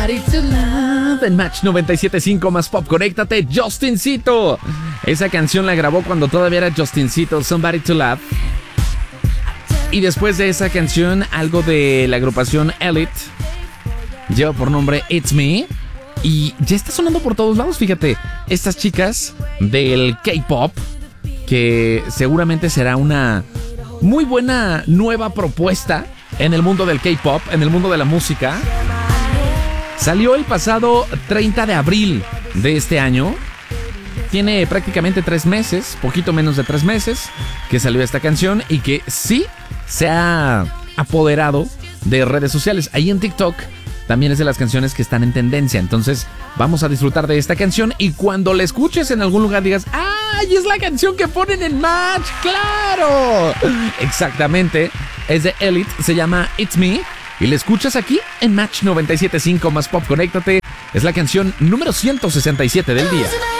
Somebody to Love en Match 97.5 más Pop. Conéctate, Justincito. Esa canción la grabó cuando todavía era Justincito, Somebody to Love. Y después de esa canción, algo de la agrupación Elite lleva por nombre It's Me. Y ya está sonando por todos lados, fíjate. Estas chicas del K-pop, que seguramente será una muy buena nueva propuesta en el mundo del K-pop, en el mundo de la música. Salió el pasado 30 de abril de este año. Tiene prácticamente 3 meses, poquito menos de 3 meses, que salió esta canción y que sí se ha apoderado de redes sociales. Ahí en TikTok también es de las canciones que están en tendencia. Entonces vamos a disfrutar de esta canción y cuando la escuches en algún lugar digas: ¡ay, es la canción que ponen en Match! ¡Claro! Exactamente, es de Elite, se llama It's Me y la escuchas aquí en Match 97.5 más Pop. Conéctate, es la canción número 167 del día.